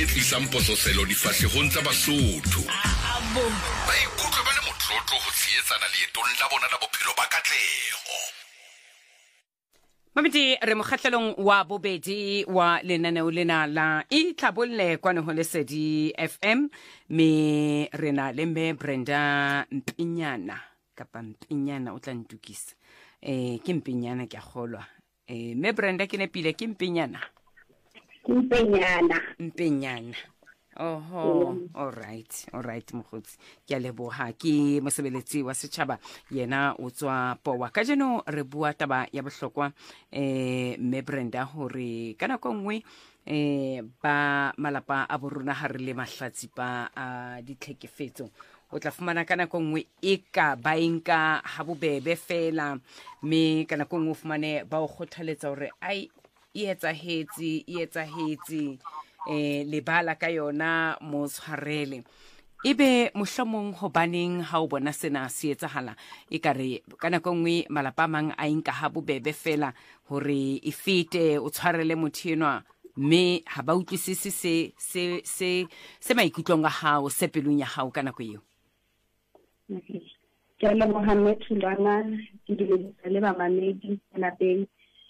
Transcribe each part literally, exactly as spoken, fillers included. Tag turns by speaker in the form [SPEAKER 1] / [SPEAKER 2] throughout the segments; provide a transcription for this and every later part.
[SPEAKER 1] Isamposo selo difahlehong tsa Basotho.
[SPEAKER 2] Abo.
[SPEAKER 1] Ba ikutlwe ba le motlotlo ho tshehetsana leetong la bona la bophelo ba katleho.
[SPEAKER 2] Mamedi re mokgahlelong wa bobedi wa lenaneo lena la Itlhabolle kwano ho Lesedi F M me rena le me Brenda Mpinyana kapa Mpinyana o tla ntukisa eh ke Mpinyana ke a kgolwa eh me Brenda ke nepile ke Mpinyana
[SPEAKER 3] Mpinyana
[SPEAKER 2] Mpinyana Oho, mm. all right, all right mokgotsi. Ke a leboha ke mosebeletsi wa setjhaba yena o tswa Powa. Ka jeno re bua taba ya bohlokwa eh me Brenda hore kana ka nngwe eh ba malapa a borona ha re le mahlatsipa a ditlhekefetso o tla fumana kana ka nngwe e ka ba inka ha bobebe fela me kana ka nngwe fumane ba o kgothaletsa hore ai e etsa hetsi e etsa hetsi eh le bala ka yona mo tshwarele ibe mohlomong hobaneng ha o bona sena se etsahala e kare kana kongwe malapa mang a inka ha bobebe fela hore e fete o tshwarele mothenwa me ha ba utlwisise se se se se maikutlong a hao se pelung ya hao kana go eo
[SPEAKER 3] ke le Mohammed Lwana ke dile le ba mamedi la peng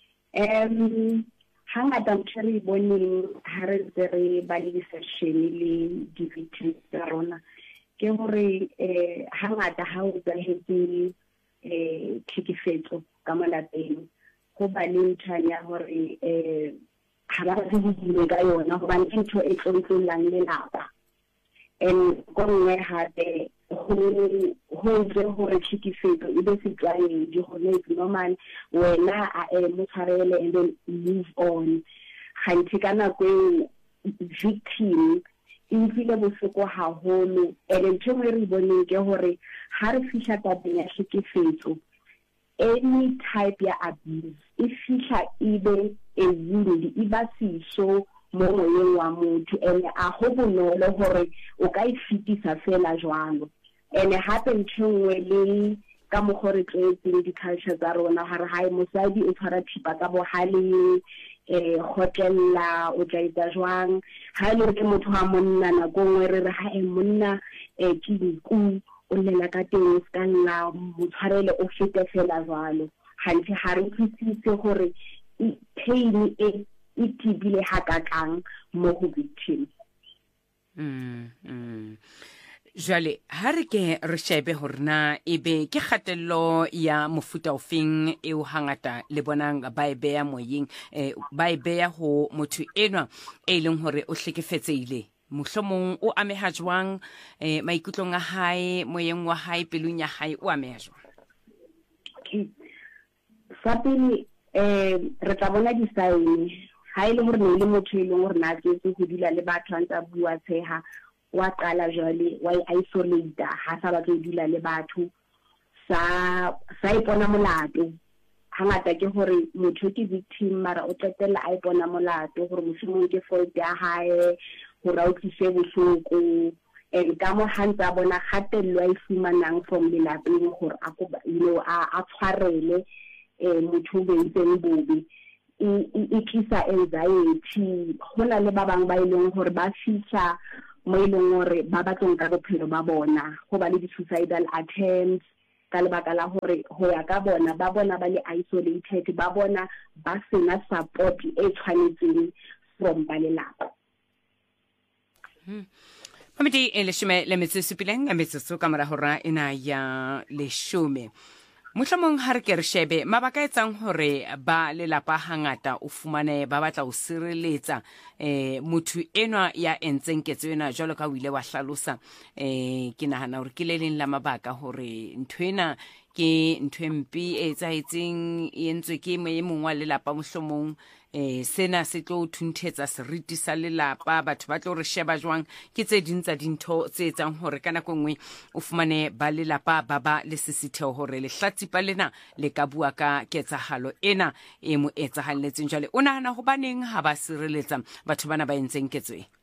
[SPEAKER 3] em hangata mtshari boneng ha re re ba le session le di-victims tsa rona ke hore eh hangata ha o tsahetse eh tlhekefetso ka malapeng go ba le ntshanya hore eh ha ba re bua ka yona go ba ntho e tlontlolang le lapa en gongwe hape ho ho re hore tlhekefetso e be setswaye di go le normal wena a mo tshwarele and then move on ganti kana go victim in file bohloko haholo and ntho e re boneng ke hore ha re fihla ka ya tlhekefetso any type ya abuse e fihla ibe e wound e ba sisho mo moyeng wa motho ene a go bonolo hore o ka ifitisa fela jwalo ene hape ntshwe le ka mogore tletse di culture tsa rona ha re hae mosadi o tshwara thipa ka bohale eh hotella o tlaitsa jwang ha ile ke motho wa monna na go ngwe re re ha e monna eh tinku o lela ka teng ska nna motshwarele o fete fela jwalo hantle ha re tsitsitse gore pain e itibile hakakang mo go victim
[SPEAKER 2] mm mm Jale ha re ke re shebe horna ebe ke kgatello ya mofuta ofeng e o hangata le bonang ba e beya moyeng eh ba e beya ho motho enwa e leng hore o hlekefetseile mohlomong o ameha jwang eh maikutlong a hae moyeng wa hae pelung ya hae o ameha jwang
[SPEAKER 3] sapele eh re tla bona di sign ha ile hore ne le motho e leng hore na tsetse go dila le batho ntse bua tsheha wa qala jwale wa isolate ha sa ba tlo dula le batho sa sa ipona molato hangata ke hore motho ke victim mara o tsetela a ipona molato hore moshimong ke fault ya hae hore o tlise bohloko e ka mo hantsa bona khatello a ifumanang from lelapeng hore a go you know a tshwarele eh motho be nteng bobe e tlisa anxiety hona le ba bang ba ileng hore ba fitsa mo ileng hore ba batlong ka bophelo ba bona go ba le di-suicidal attempts ka lebaka la hore ho ya ka bona ba bona ba le isolated ba bona ba sena support e tshwanetseng from ba lelapa
[SPEAKER 2] Mamedi e leshome le metso supileng a metso ka mora hora ena ya leshome Mohlomong ha re ke re shebe mabaka etsang hore ba lelapa hangata o fumane ba batla o sireletsa eh motho enwa ya entseng ketso ena jwalo ka o ile wa hlalosa eh ke nahana hore ke le leng la mabaka hore ntwena ke ntwempi e tsaitseng e entswe ke moemong wa lelapa mohlomong eh sena se tlo thunthetsa seriti sa lelapa batho ba tlo re sheba jwang ke tse dintsa dintho tse etsang hore kana kongwe o fumane ba lelapa ba ba le sisitheo hore le hlatsipa lena le ka bua ka ketsahalo ena e mo etsahalletseng jwale o nahana ho baneng ha ba sireletsa batho bana ba entseng ketso e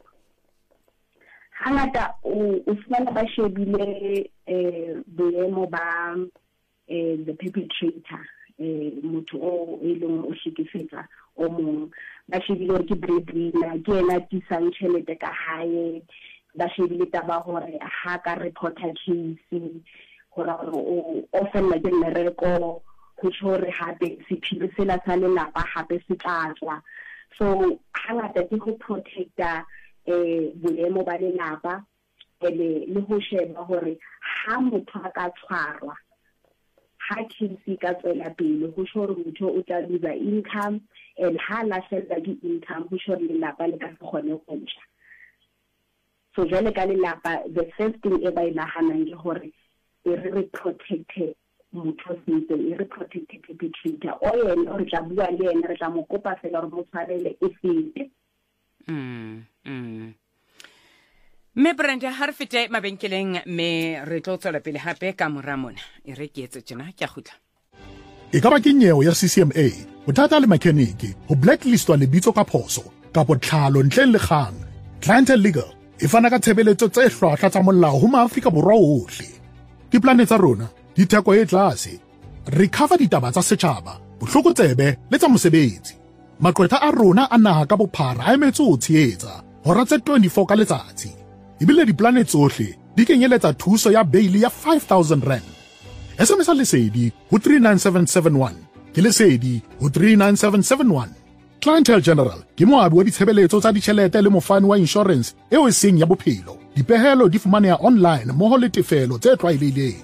[SPEAKER 3] hangata o fumana ba shebile eh boemo ba eh the perpetrator eh motho o e leng o shikifetsa o mong ba shebile gore ke breadwinner ke ena tisang tšhelete ka hae ba shebile taba gore ha ka reporter case gore o ofela ke mmereko go tshore hape sephiri sela sa lelapa hape se tlatswa so hangata ke go protecta eh boemo ba lelapa ele le go sheba gore ha motho a ka tshwarwa ha case ka tswela pele go tshore motho o tla lose income and ha la sela di income go tshore lelapa le ka se gone go ntsha so jale ka lelapa the first thing e ba ilahanang ke gore e re protecte motho sentse e re protecte perpetrator o yena re tla bua le ena re tla mo kopa fela re mo tshwarele e fete
[SPEAKER 2] mm mm me Brenda ha re fete mabenkeleng me re tlo tswela pele hape ka moramona e re ke etse tsena ke a gutla
[SPEAKER 4] e ka ba ke nyeo ya C C M A bothata le mechanic ho blacklistwa le bitso ka phoso ka botlhalo ntleng le kgang Clientele Legal e fana ka tshebeletso tse hlwahlwa tsa molao ho maAfrika Borwa ohle ke planete tsa rona ditheko e tlase recover ditaba tsa setjhaba bohlokotsebe le tsa mosebetsi maqwetha a rona a naha ka bophara a emetse ho tshehetsa hora tse twenty-four ka letsatsi ebile di-planet tsohle di kenyeletsa thuso ya bail ya five thousand rand S M S lesedi ho three nine seven seven one ke lesedi ho three nine seven seven one Clientele General ke moabi wa ditshebeletso tsa ditjhelete le mofani wa insurance eo e seng ya bophelo dipehelo di fumaneha online mmoho le tefelo tse tlwaelehileng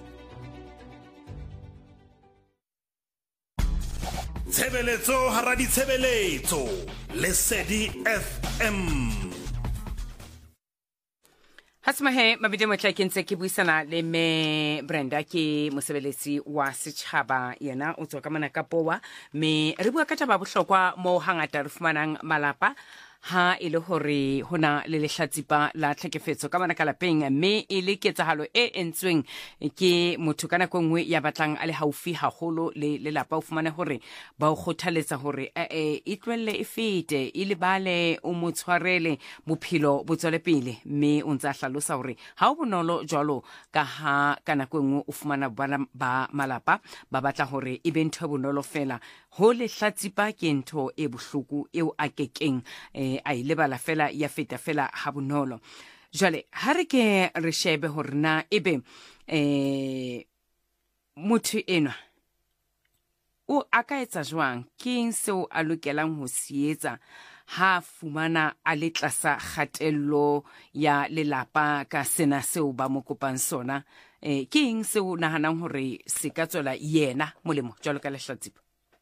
[SPEAKER 5] Tshebeletso hara ditshebeletso lesedi F M
[SPEAKER 2] Hasmahe mabide motla ke ntse ke buisana le me Brenda ke mosebeletsi wa setjhaba yena o tswa ka mana ka powa me re bua ka taba bohlokwa mo hangata re fumanang malapa ha ile hore hona le lehlatsipa la tlhekefetso ka bana ka lapeng mme e le ketsahalo e entsweng ke motho kana kongwe ya batlang a le haufi haholo le lelapa o fumane hore ba o khothaletsa hore e e tlwelle e fete e le bale o motshwarele bophelo botswele pele mme o ntsa hlalosa hore ha o bonolo jwalo ka ha kana kongwe o fumana ba malapa ba batla hore e be ntho bonolo fela ho le hlatsipa ke ntho e bohloko eo a kekeng e a ile bala fela ya feta fela ha bonolo jale ha re ke re shebe hore na ebe eh motho enwa o aka etsa jwang ke eng seo a lokelang ho sietsa ha fumana a le tlasa khatello ya lelapa ka sena seo ba mo kopang sona eh ke eng seo nahanang hore se ka tswela yena molemo jalo ka lehlatsipa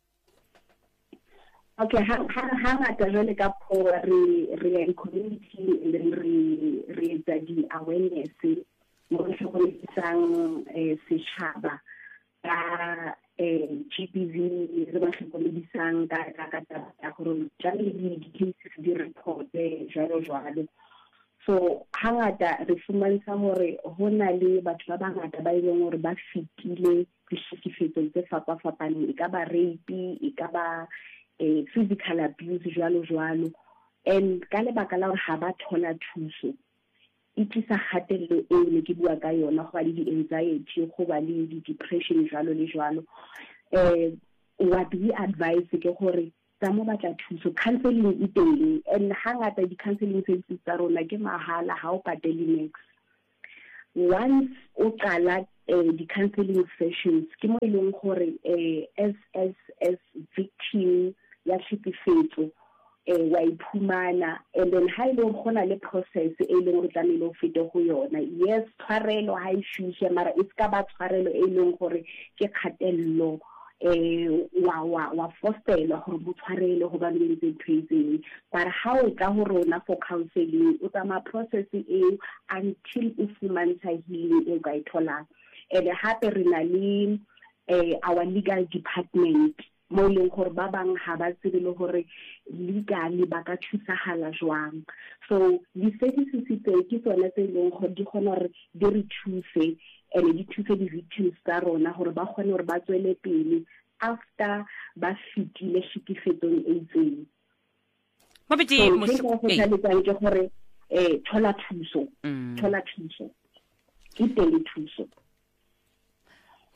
[SPEAKER 3] Okay, ha ha ha ngata jwale ka po re re in community and then re re tsa di awareness mo re hlokomedisang eh setjhaba ka eh G B V re ba hlokomedisang ka ka ka ta gore jale di cases di report jalo jwalo so ha ngata re fumantsha hore hona le batho ba bangata ba ileng hore ba fitile dihlekefetso tse fapa fapaneng e ka ba rape e ka ba eh physical abuse jwalo jwalo and ka lebaka la hore ha ba thola thuso e tlisa khatello e le ke bua ka yona go ba le di-anxiety go ba le di-depression jwalo le jwalo eh what we advise ke gore tsa mo batla thuso counseling e teng and hangata di-counseling services tsa rona ke mahala ha o patele next once o qala eh di-counseling sessions ke mo e leng gore eh as as as victim ya tlhekefetso eh wa iphumana and then ha ile gona le process e leng re tlamile o fete go yona yes tshwarelo ha e shushe mara e ska ba tshwarelo e leng gore ke khatello eh wa wa wa fostela gore bo tshwarelo go ba le tse phezeng but how e ka ho rona for counseling o tsama process e until o fumantsa healing e ga ithola and hape re na le eh our legal department mo leng gore ba bang ha ba tsebe le gore legally ba ka thusahala jwang so di services tse ke tsona tse leng gore di gona re di re thuse and di thuse di victims tsa rona gore ba gone gore ba tswele pele after ba fitile hlekefetsong e itseng
[SPEAKER 2] mabedi mo
[SPEAKER 3] ke gore eh thola thuso thola thuso ke tele thuso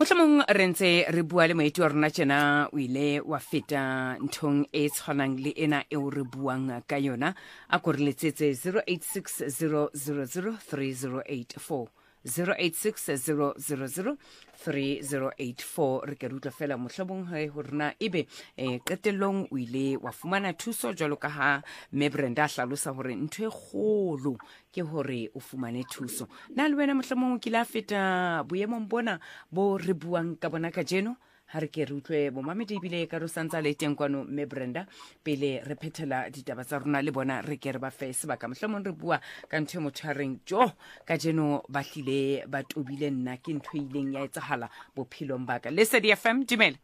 [SPEAKER 2] motlhomong re ntse re bua le moeti wa rona tjena o ile wa feta nthong e tshwanang le ena eo re buang ka yona a ko re letsetse zero eight six zero zero zero three zero eight four zero eight six zero zero zero three zero eight four re ke re utlwa fela mohlomong he ho rena ebe eh qetellong o ile wa fumana thuso jwalo ka ha me Brenda hlalosa hore ntwe kgolo ke hore o fumane thuso na le wena mohlomong ke la feta boemong bona bo re buang ka bona ka jeno ha re ke re utlwe bo mamedi bile ka ro santsa le teng kwano me Brenda pele re phethela ditaba tsa rona le bona re ke re ba fe sebaka mohlomong re bua ka ntwe mothareng jo ka jeno ba hlile ba tobile nna ke ntwe ileng ya etsahala bophelong baka le Lesedi F M Dumela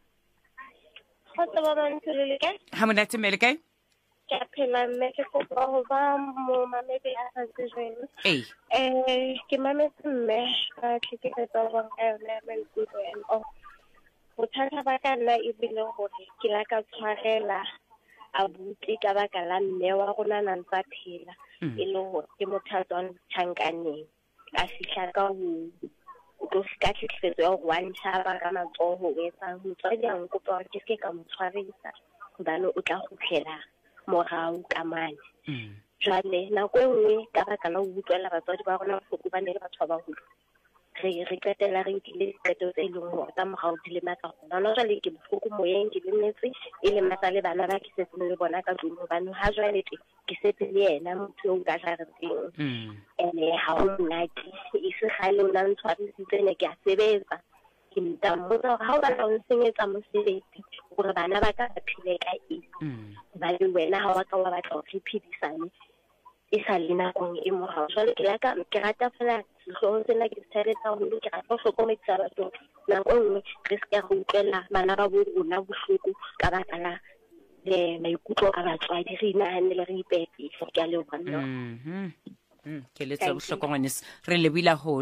[SPEAKER 6] Khotso ba ntse ke
[SPEAKER 2] ha mona tsemele kae
[SPEAKER 6] ke phela mme ke go ba mo mamedi a sa tsweng
[SPEAKER 2] eh
[SPEAKER 6] eh ke mametse mme ka tlhike ka tswa ka yona me ikutlwe and oh bothata ba ka nna e bile gore ke la ka tshwarela a buti ka baka la mme wa rona na ntsa phela e le gore ke mothato wa thankaneng a fihla ka ho go ska tlhitsetso ya one shaba ka matsoho e tsa ho tswa yang go tswa ke ke ka motshwarisa bana o tla go phela morao ka mane jwale na go nngwe ka baka la ho utlwela batswadi ba rona go ba ne le batho ba baholo re re qetela re nkile qeto tse ileng hore ka morao di le matsa gona no jwale ke bofoko moyeng ke lennetse e le matsa le bana ba ke setse le bona ka tlung bana ha jwale ke setse le yena motho o ka tla re teng ene ha o naki e se gale o nang tshwarisitse ne ke a sebetsa ke mtamotsa ha o batla o nsenyetsa mosebetsi gore bana ba ka ba phile ka eng ba le wena ha wa ka wa batla go phedisane e sa le nakong e morao jwale ke la ka ke rata fela so sena ke tsheretsa ho ke rata go hlokomedisa batho nako nngwe re se go utlwela bana ba bo rona bohloko ka baka la le maikutlo ka batswadi re inahanele re ipete ke a le bona
[SPEAKER 2] mhm mm ke le tsa bohloko ngwanes re le bila hole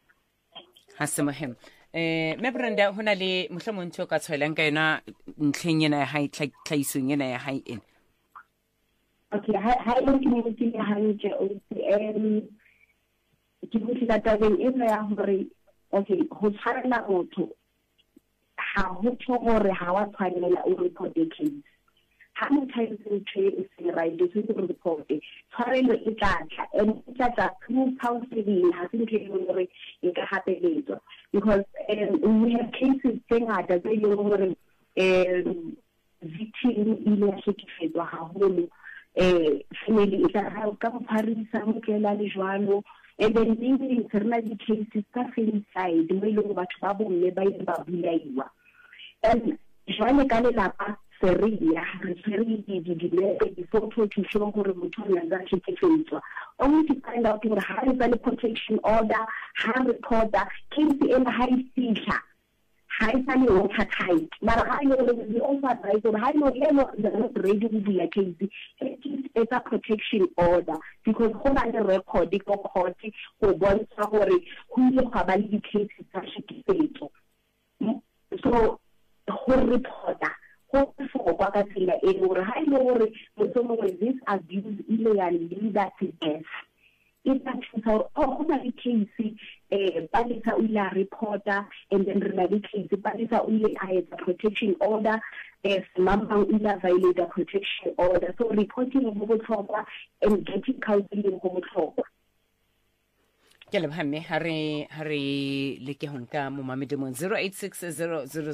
[SPEAKER 2] ha se mohem eh me Brenda hona le mohlomong ntho ka tshwelang ka yena ntlheng ena ya high tlhaisong ena ya high end
[SPEAKER 3] okay high end community ya hantle o um ke botse ka tabeng e ya hore okay ho tshwarela motho ha ho tsho gore ha wa tshwanela o report the case ha motho a itse ntho e se right le se go report tshwarelo e tlatla and e tlatla through counseling ha se ntho e leng gore e ka hapeletswa because um, we have cases tse ngata tse leng gore um victim ile ya hlekefetswa haholo eh family e tla ka mopharisa motlela le jwalo and then maybe certain the cases ka inside mo ile batho ba bomme ba ile ba bulaiwa and jwale ka le lapa seria re seri di di di di photo to show gore motho ya ga hlekefetswa only to find out gore ha re ba le protection order ha recorder case e la ha isihla ha e sale watertight mara ha yo le override or ha no le no ready to be a case it's a protection order because go ba le record go court go bontsha gore go ile ga ba le cases tsa hlekefetso so go reporta go for kwa ka tsela e gore ha ile gore motho mo this abuse ile ya leader to death it's actually so oh go na le case eh balisa o ile reporter and then re na le case balisa o ile a etsa protection order if mama o ile violate the protection order so reporting go botlhokwa and getting counseling go botlhokwa
[SPEAKER 2] ke le hamme ha re ha re le ke honka mo mamedimong zero eight six zero zero